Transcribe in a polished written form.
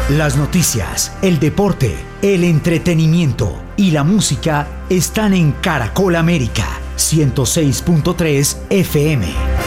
Las noticias, el deporte, el entretenimiento y la música están en Caracol América 106.3 FM.